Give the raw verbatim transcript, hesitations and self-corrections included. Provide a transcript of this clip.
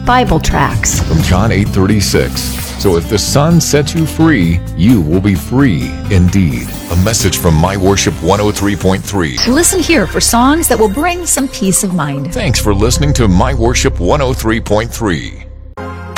Bible tracts. From John eight thirty-six. So if the Son sets you free, you will be free indeed. A message from My Worship one oh three point three. Listen here for songs that will bring some peace of mind. Thanks for listening to My Worship one oh three point three.